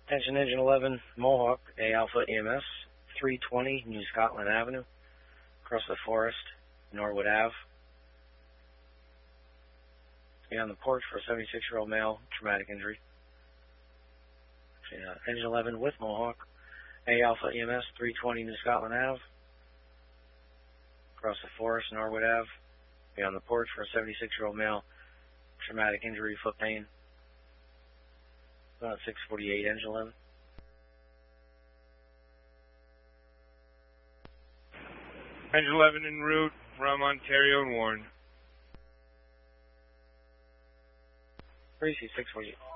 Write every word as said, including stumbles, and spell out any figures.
Attention Engine eleven, Mohawk, A Alpha E M S, three twenty New Scotland Avenue, across the forest, Norwood Ave. Be on the porch for a seventy-six-year-old male, traumatic injury. Uh, Engine eleven with Mohawk, A Alpha E M S, three twenty New Scotland Ave, across the forest, Norwood Ave. Be on the porch for a seventy-six-year-old male, traumatic injury, foot pain. About six forty-eight, Engine eleven. Engine eleven en route from Ontario and Warren. Three C six forty-eight.